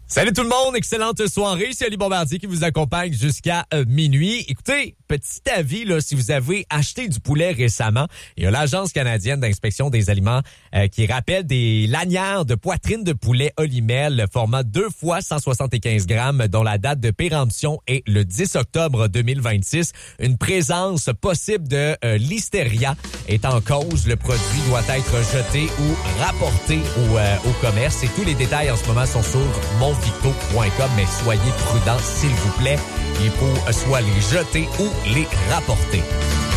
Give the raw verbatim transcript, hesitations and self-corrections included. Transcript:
Salut tout le monde, excellente soirée. C'est Ali Bombardier qui vous accompagne jusqu'à euh, minuit. Écoutez, petit avis, là, si vous avez acheté du poulet récemment, il y a l'Agence canadienne d'inspection des aliments euh, qui rappelle des lanières de poitrine de poulet Olimel, format deux fois cent soixante-quinze grammes, dont la date de péremption est le dix octobre deux mille vingt-six. Une présence possible de euh, listeria est en cause. Le produit doit être jeté ou rapporté au, euh, au commerce. Et tous les détails en ce moment sont sur mon victo point com, mais soyez prudents, s'il vous plaît. Il faut soit les jeter ou les rapporter.